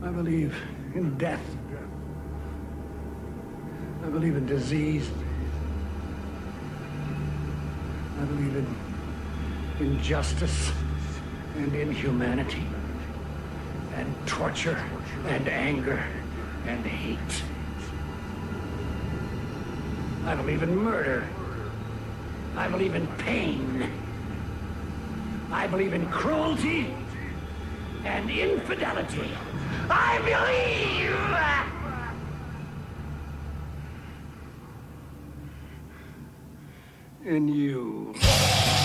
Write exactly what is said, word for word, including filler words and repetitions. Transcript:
I believe in death. I believe in disease. I believe in injustice and inhumanity and torture and anger and hate. I believe in murder. I believe in pain. I believe in cruelty and infidelity. I believe in you.